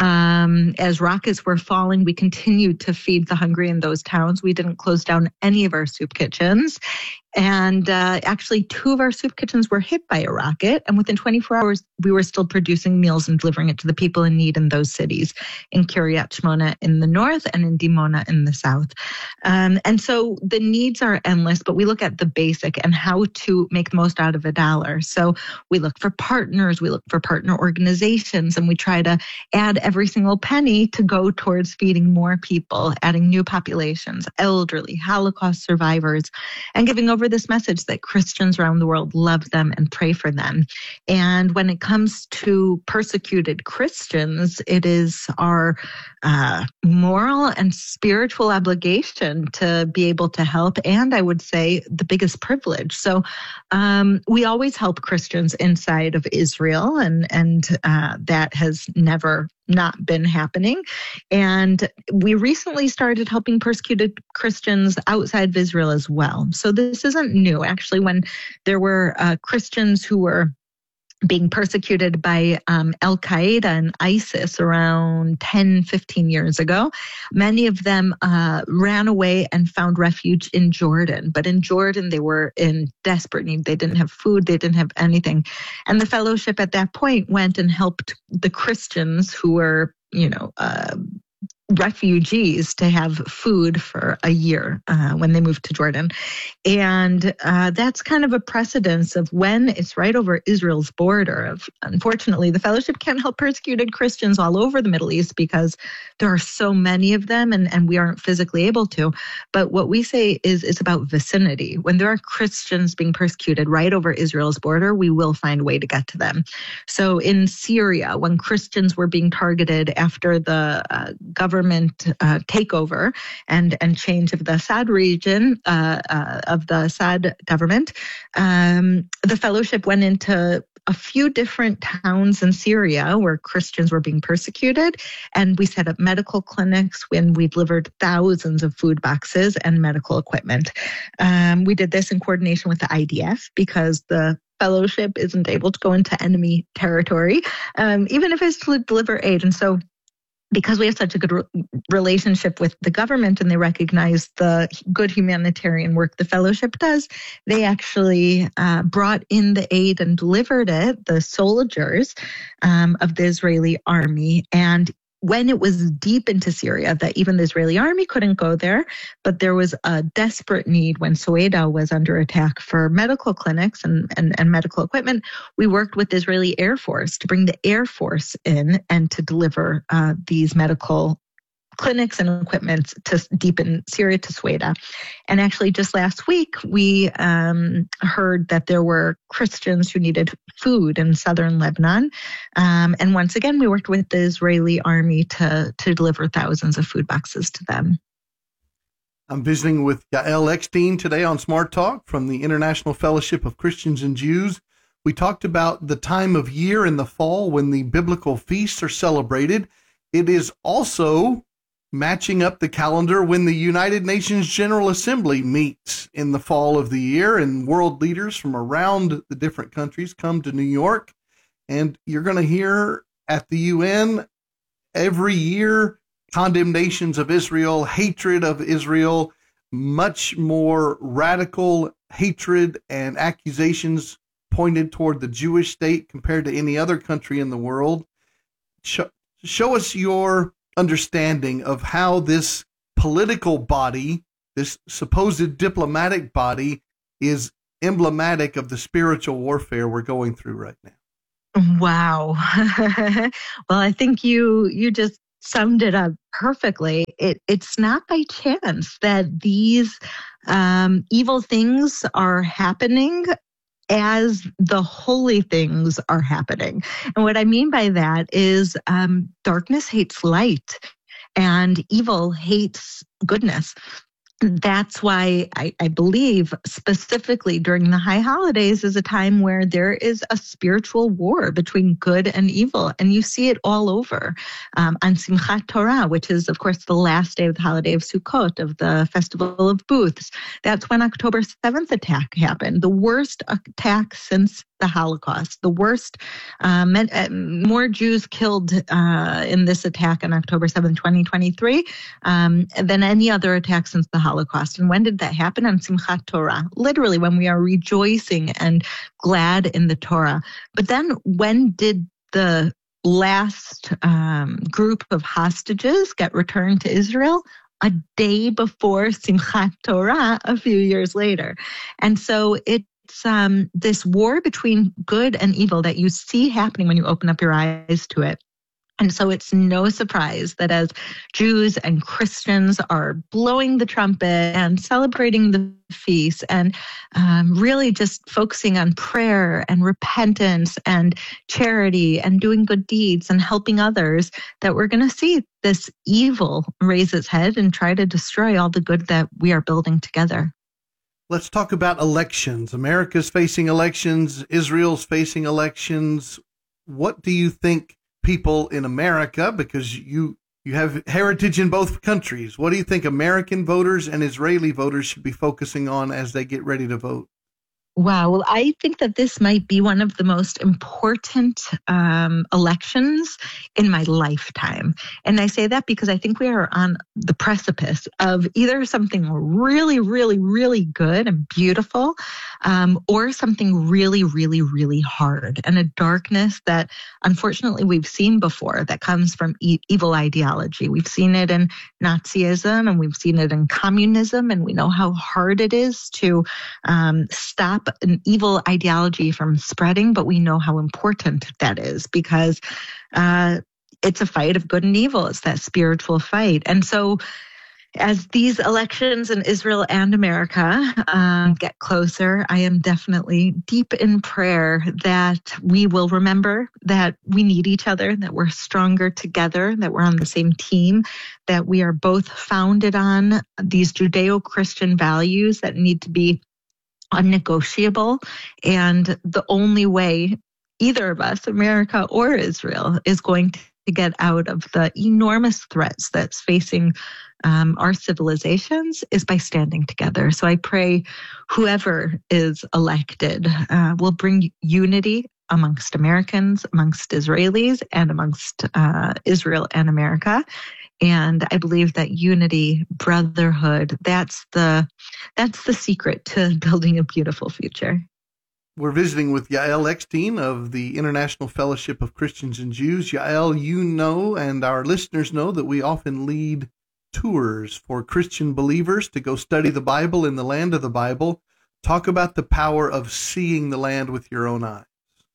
um, as rockets were falling, we continued to feed the hungry in those towns. We didn't close down any of our soup kitchens. And uh, actually, two of our soup kitchens were hit by a rocket. And within twenty-four hours, we were still producing meals and delivering it to the people in need in those cities, in Kiryat Shmona in the north and in Dimona in the south. Um, and so the needs are endless, but we look at the basic and how to make the most out of a dollar. So we look for partners, we look for partner organizations, and we try to add every single penny to go towards feeding more people, adding new populations, elderly, Holocaust survivors, and giving over this message that Christians around the world love them and pray for them. And when it comes to persecuted Christians, it is our uh, moral and spiritual obligation to be able to help, and I would say the biggest privilege. So um, we always help Christians inside of Israel, and, and uh, that has never not been happening. And we recently started helping persecuted Christians outside of Israel as well. So this isn't new. Actually, when there were uh, Christians who were being persecuted by um, Al-Qaeda and ISIS around ten, fifteen years ago, many of them uh, ran away and found refuge in Jordan. But in Jordan, they were in desperate need. They didn't have food. They didn't have anything. And the fellowship at that point went and helped the Christians who were, you know, uh, refugees to have food for a year uh, when they moved to Jordan. And uh, that's kind of a precedence of when it's right over Israel's border. Of unfortunately, the fellowship can't help persecuted Christians all over the Middle East because there are so many of them and, and we aren't physically able to. But what we say is it's about vicinity. When there are Christians being persecuted right over Israel's border, we will find a way to get to them. So in Syria, when Christians were being targeted after the uh, government government uh, takeover and, and change of the Assad region, uh, uh, of the Assad government, um, the fellowship went into a few different towns in Syria where Christians were being persecuted. And we set up medical clinics when we delivered thousands of food boxes and medical equipment. Um, we did this in coordination with the I D F because the fellowship isn't able to go into enemy territory, um, even if it's to deliver aid. And so because we have such a good re- relationship with the government and they recognize the good humanitarian work the fellowship does, they actually uh, brought in the aid and delivered it, the soldiers um, of the Israeli army. And when it was deep into Syria, that even the Israeli army couldn't go there, but there was a desperate need when Soeda was under attack for medical clinics and, and, and medical equipment. We worked with the Israeli Air Force to bring the Air Force in and to deliver uh, these medical clinics and equipment to deep in Syria to Soeda. And actually just last week, we um, heard that there were Christians who needed food in southern Lebanon. Um, and once again, we worked with the Israeli army to, to deliver thousands of food boxes to them. I'm visiting with Yael Eckstein today on Smart Talk from the International Fellowship of Christians and Jews. We talked about the time of year in the fall when the biblical feasts are celebrated. It is also matching up the calendar when the United Nations General Assembly meets in the fall of the year, and world leaders from around the different countries come to New York. And you're going to hear at the U N every year condemnations of Israel, hatred of Israel, much more radical hatred and accusations pointed toward the Jewish state compared to any other country in the world. Show, show us your understanding of how this political body, this supposed diplomatic body, is emblematic of the spiritual warfare we're going through right now. Wow. Well, I think you you just summed it up perfectly. It it's not by chance that these um, evil things are happening as the holy things are happening. And what I mean by that is um, darkness hates light and evil hates goodness. That's why I, I believe specifically during the high holidays is a time where there is a spiritual war between good and evil. And you see it all over um, on Simchat Torah, which is, of course, the last day of the holiday of Sukkot, of the Festival of Booths. That's when October seventh attack happened, the worst attack since the Holocaust, the worst, um, more Jews killed uh, in this attack on October seventh, twenty twenty-three, um, than any other attack since the Holocaust. And when did that happen? On Simchat Torah, literally when we are rejoicing and glad in the Torah. But then when did the last um, group of hostages get returned to Israel? A day before Simchat Torah, a few years later. And so it It's um, this war between good and evil that you see happening when you open up your eyes to it. And so it's no surprise that as Jews and Christians are blowing the trumpet and celebrating the feast and um, really just focusing on prayer and repentance and charity and doing good deeds and helping others, that we're going to see this evil raise its head and try to destroy all the good that we are building together. Let's talk about elections. America's facing elections. Israel's facing elections. What do you think people in America, because you, you have heritage in both countries, what do you think American voters and Israeli voters should be focusing on as they get ready to vote? Wow. Well, I think that this might be one of the most important um, elections in my lifetime. And I say that because I think we are on the precipice of either something really, really, really good and beautiful, um, or something really, really, really hard, and a darkness that unfortunately we've seen before that comes from e- evil ideology. We've seen it in Nazism and we've seen it in communism, and we know how hard it is to um, stop an evil ideology from spreading, but we know how important that is because uh, it's a fight of good and evil. It's that spiritual fight. And so as these elections in Israel and America uh, get closer, I am definitely deep in prayer that we will remember that we need each other, that we're stronger together, that we're on the same team, that we are both founded on these Judeo-Christian values that need to be unnegotiable. And the only way either of us, America or Israel, is going to get out of the enormous threats that's facing um, our civilizations is by standing together. So I pray whoever is elected uh, will bring unity amongst Americans, amongst Israelis, and amongst uh, Israel and America. And I believe that unity, brotherhood, that's the that's the secret to building a beautiful future. We're visiting with Yael Eckstein of the International Fellowship of Christians and Jews. Yael, you know, and our listeners know that we often lead tours for Christian believers to go study the Bible in the land of the Bible. Talk about the power of seeing the land with your own eyes.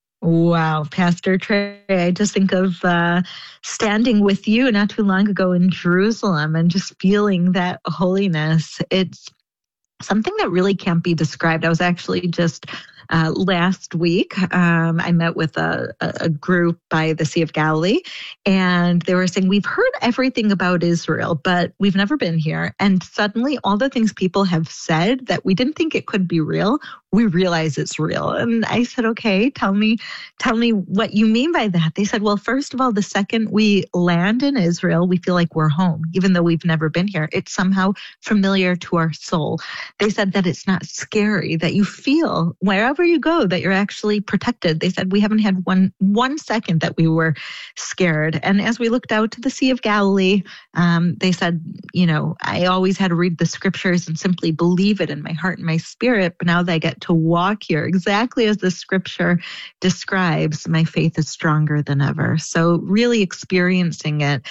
Wow, Pastor Trey, I just think of uh, standing with you not too long ago in Jerusalem and just feeling that holiness. It's something that really can't be described. I was actually just uh, last week, um, I met with a, a group by the Sea of Galilee, and they were saying, we've heard everything about Israel, but we've never been here. And suddenly all the things people have said that we didn't think it could be real, we realize it's real. And I said, okay, tell me, tell me what you mean by that. They said, well, first of all, the second we land in Israel, we feel like we're home, even though we've never been here. It's somehow familiar to our soul. They said that it's not scary, that you feel wherever wherever you go, that you're actually protected. They said we haven't had one one second that we were scared. And as we looked out to the Sea of Galilee, um, they said, you know, I always had to read the scriptures and simply believe it in my heart and my spirit. But now that I get to walk here exactly as the scripture describes, my faith is stronger than ever. So really experiencing it,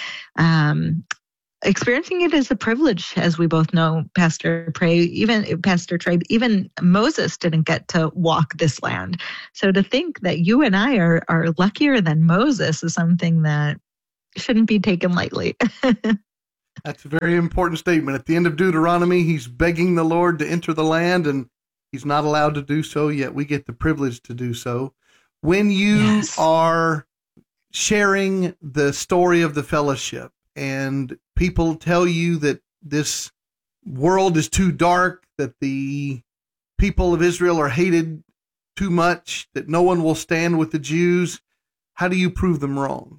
um, experiencing it is a privilege, as we both know, Pastor Trey, even Pastor Trey, even Moses didn't get to walk this land. So to think that you and I are, are luckier than Moses is something that shouldn't be taken lightly. That's a very important statement. At the end of Deuteronomy, he's begging the Lord to enter the land, and he's not allowed to do so, yet we get the privilege to do so. When you yes. are sharing the story of the fellowship, and people tell you that this world is too dark, that the people of Israel are hated too much, that no one will stand with the Jews, how do you prove them wrong?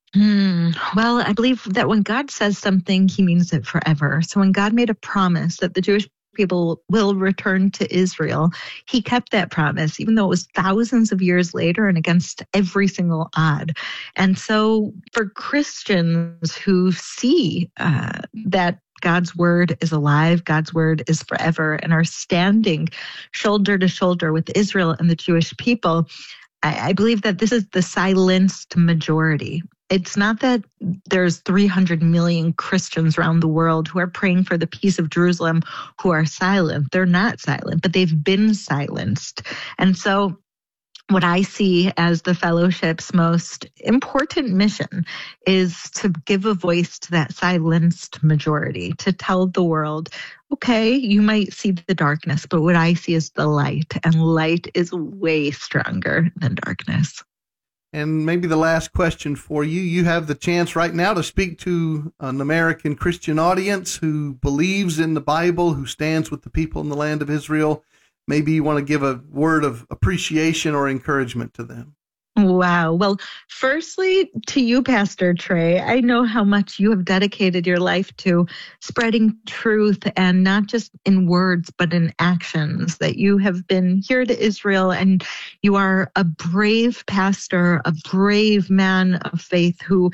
Hmm. Well, I believe that when God says something, he means it forever. So when God made a promise that the Jewish people will return to Israel, he kept that promise, even though it was thousands of years later and against every single odd. And so for Christians who see uh, that God's word is alive, God's word is forever, and are standing shoulder to shoulder with Israel and the Jewish people, I, I believe that this is the silenced majority. It's not that there's three hundred million Christians around the world who are praying for the peace of Jerusalem who are silent. They're not silent, but they've been silenced. And so what I see as the fellowship's most important mission is to give a voice to that silenced majority, to tell the world, okay, you might see the darkness, but what I see is the light, and light is way stronger than darkness. And maybe the last question for you. You have the chance right now to speak to an American Christian audience who believes in the Bible, who stands with the people in the land of Israel. Maybe you want to give a word of appreciation or encouragement to them. Wow. Well, firstly, to you, Pastor Trey, I know how much you have dedicated your life to spreading truth, and not just in words, but in actions, that you have been here to Israel, and you are a brave pastor, a brave man of faith who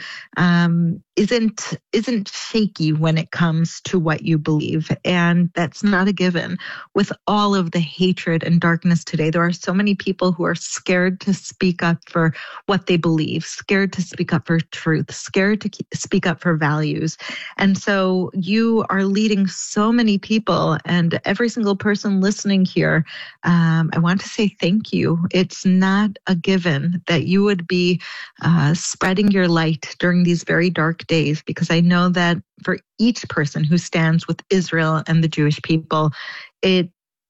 um, isn't isn't shaky when it comes to what you believe. And that's not a given. With all of the hatred and darkness today, there are so many people who are scared to speak up for what they believe, scared to speak up for truth, scared to keep, speak up for values. And so you are leading so many people, and every single person listening here, um, I want to say thank you. It's not a given that you would be uh, spreading your light during these very dark days, because I know that for each person who stands with Israel and the Jewish people, it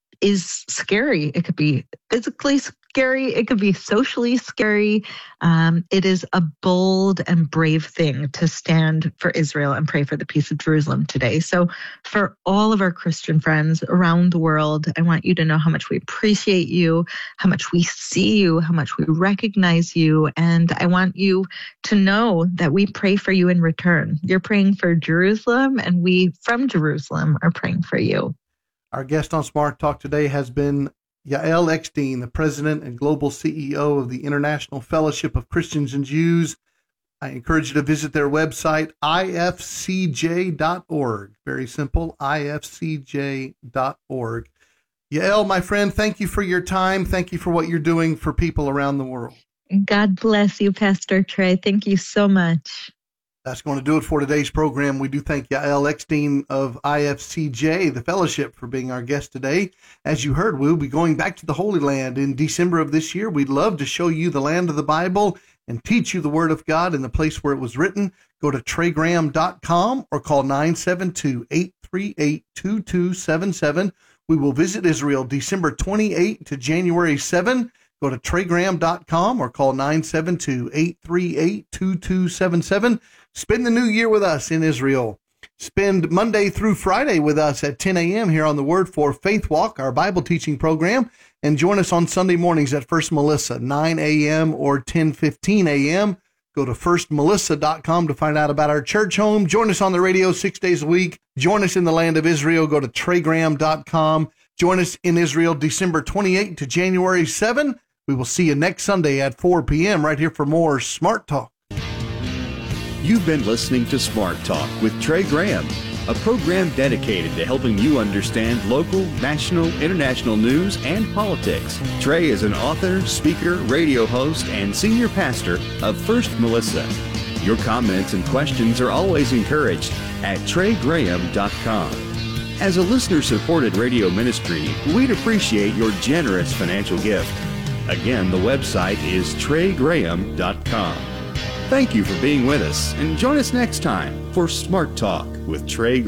is scary. It could be physically scary. It could be socially scary. Um, it is a bold and brave thing to stand for Israel and pray for the peace of Jerusalem today. So for all of our Christian friends around the world, I want you to know how much we appreciate you, how much we see you, how much we recognize you. And I want you to know that we pray for you in return. You're praying for Jerusalem, and we from Jerusalem are praying for you. Our guest on Smart Talk today has been Yael Eckstein, the president and global C E O of the International Fellowship of Christians and Jews. I encourage you to visit their website, I F C J dot org. Very simple, I F C J dot org. Yael, my friend, thank you for your time. Thank you for what you're doing for people around the world. God bless you, Pastor Trey. Thank you so much. That's going to do it for today's program. We do thank Yael Eckstein of I F C J, the fellowship, for being our guest today. As you heard, we'll be going back to the Holy Land in December of this year. We'd love to show you the land of the Bible and teach you the Word of God in the place where it was written. Go to trey graham dot com or call nine seven two, eight three eight, two two seven seven. We will visit Israel December twenty-eighth to January seventh. Go to trey graham dot com or call nine seven two, eight three eight, two two seven seven. Spend the new year with us in Israel. Spend Monday through Friday with us at ten a.m. here on the Word for Faith Walk, our Bible teaching program. And join us on Sunday mornings at First Melissa, nine a.m. or ten fifteen a.m. Go to first melissa dot com to find out about our church home. Join us on the radio six days a week. Join us in the land of Israel. Go to trey graham dot com. Join us in Israel December twenty-eighth to January seventh. We will see you next Sunday at four p.m. right here for more Smart Talk. You've been listening to Smart Talk with Trey Graham, a program dedicated to helping you understand local, national, international news and politics. Trey is an author, speaker, radio host, and senior pastor of First Melissa. Your comments and questions are always encouraged at trey graham dot com. As a listener-supported radio ministry, we'd appreciate your generous financial gift. Again, the website is trey graham dot com. Thank you for being with us, and join us next time for Smart Talk with Trey Graham.